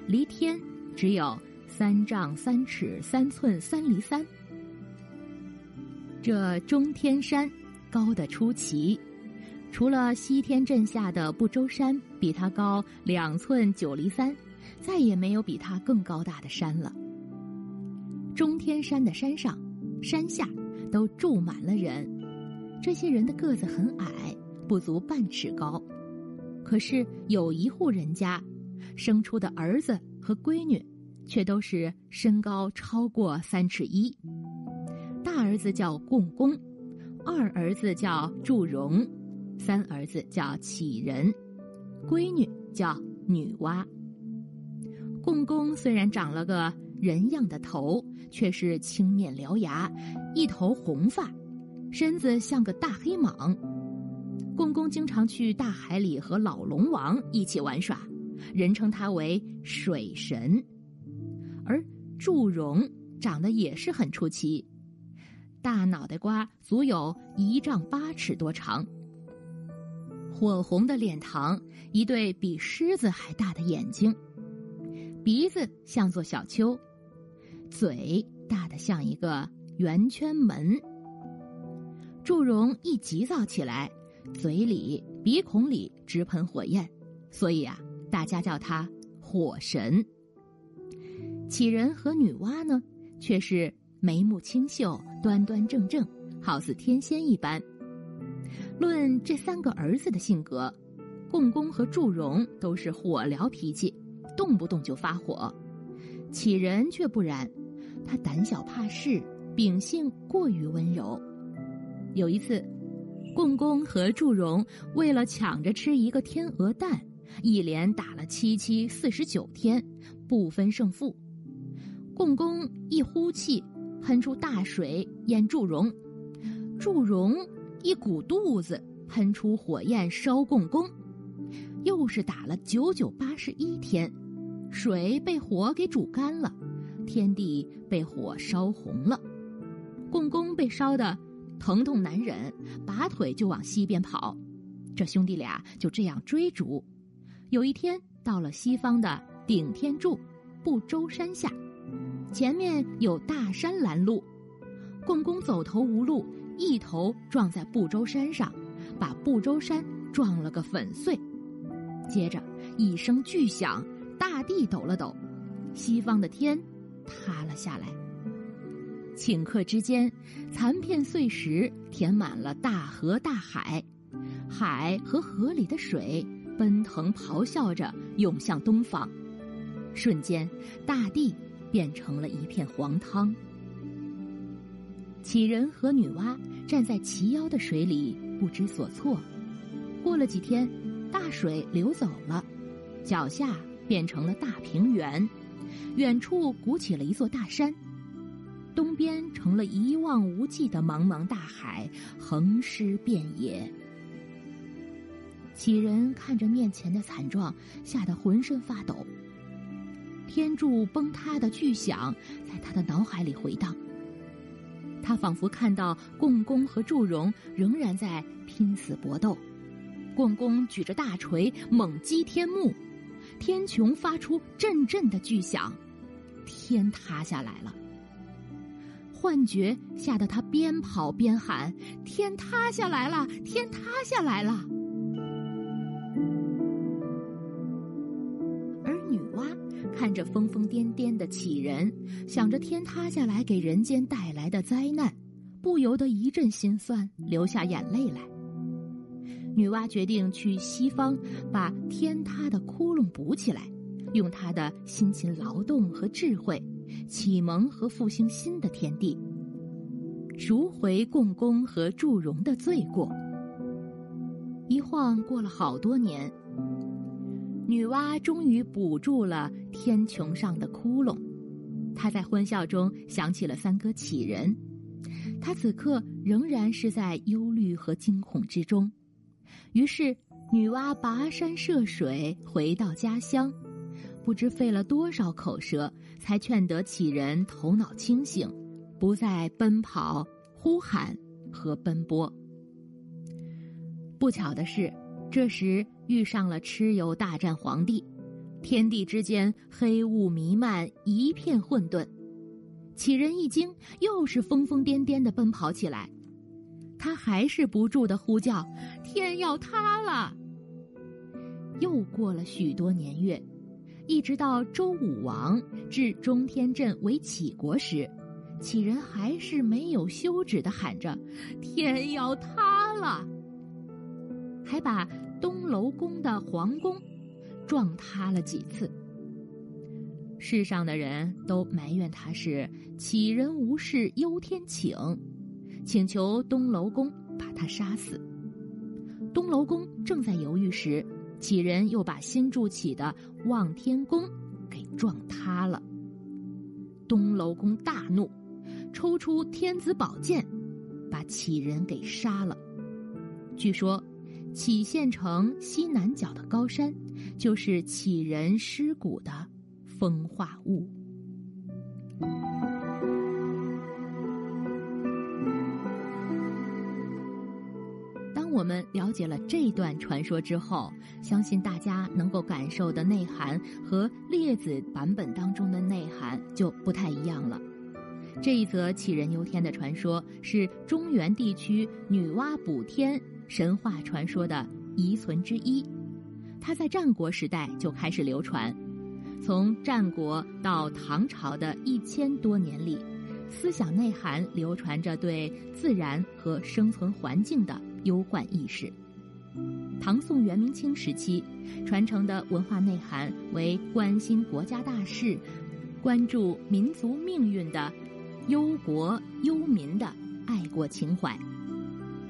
离天只有3丈3尺3寸3厘3。这中天山高得出奇，除了西天镇下的不周山比它高2寸9厘3，再也没有比它更高大的山了。中天山的山上、山下都住满了人，这些人的个子很矮，不足半尺高。可是有一户人家，生出的儿子和闺女却都是身高超过3尺1。大儿子叫共工，二儿子叫祝融，三儿子叫启仁，闺女叫女娲。共工虽然长了个人样的头，却是青面獠牙，一头红发，身子像个大黑蟒。共工经常去大海里和老龙王一起玩耍，人称他为水神。而祝融长得也是很出奇，大脑袋瓜足有1丈8尺多长，火红的脸庞，一对比狮子还大的眼睛，鼻子像座小丘，嘴大得像一个圆圈门。祝融一急躁起来，嘴里鼻孔里直喷火焰，所以大家叫他火神。启仁和女娲呢，却是眉目清秀，端端正正，好似天仙一般。论这3个儿子的性格，共工和祝融都是火燎脾气，动不动就发火。启仁却不然，他胆小怕事，秉性过于温柔。有一次，共工和祝融为了抢着吃一个天鹅蛋，一连打了749天，不分胜负。共工一呼气，喷出大水淹祝融，祝融一鼓肚子，喷出火焰烧共工。又是打了99、81天，水被火给煮干了，天地被火烧红了。共工被烧得疼痛难忍，拔腿就往西边跑。这兄弟俩就这样追逐。有一天到了西方的顶天柱不周山下，前面有大山拦路，共工走投无路，一头撞在不周山上，把不周山撞了个粉碎。接着一声巨响，大地抖了抖，西方的天塌了下来。顷刻之间，残片碎石填满了大河大海，海和河里的水奔腾咆哮着涌向东方，瞬间大地变成了一片黄汤。启仁和女娲站在齐腰的水里不知所措。过了几天，大水流走了，脚下变成了大平原，远处鼓起了一座大山，东边成了一望无际的茫茫大海，横尸遍野。启仁看着面前的惨状，吓得浑身发抖。天柱崩塌的巨响在他的脑海里回荡，他仿佛看到共工和祝融仍然在拼死搏斗。共工举着大锤猛击天幕，天穹发出阵阵的巨响，天塌下来了。幻觉吓得他边跑边喊：天塌下来了，天塌下来了。而女娲看着疯疯癫癫的启仁，想着天塌下来给人间带来的灾难，不由得一阵心酸，流下眼泪来。女娲决定去西方把天塌的窟窿补起来，用她的辛勤劳动和智慧启蒙和复兴新的天地，赎回共工和祝融的罪过。一晃过了好多年，女娲终于补住了天穹上的窟窿。她在欢笑中想起了三哥启仁，她此刻仍然是在忧虑和惊恐之中。于是女娲跋山涉水回到家乡，不知费了多少口舌，才劝得启仁头脑清醒，不再奔跑、呼喊和奔波。不巧的是，这时遇上了蚩尤大战皇帝， 天地之间黑雾弥漫，一片混沌。杞人一惊，又是疯疯癫癫地奔跑起来。他还是不住地呼叫：天要塌了！又过了许多年月，一直到周武王至中天镇为杞国时，杞人还是没有休止地喊着：天要塌了！还把东楼宫的皇宫撞塌了几次。世上的人都埋怨他是杞人无事忧天请，请求东楼宫把他杀死。东楼宫正在犹豫时，杞人又把新筑起的望天宫给撞塌了。东楼宫大怒，抽出天子宝剑，把杞人给杀了。据说杞县城西南角的高山，就是杞人尸骨的风化物。当我们了解了这段传说之后，相信大家能够感受的内涵和列子版本当中的内涵就不太一样了。这一则杞人忧天的传说是中原地区女娲补天神话传说的遗存之一，它在战国时代就开始流传。从战国到唐朝的1000多年里，思想内涵流传着对自然和生存环境的忧患意识。唐宋元明清时期传承的文化内涵为关心国家大事、关注民族命运的忧国忧民的爱国情怀。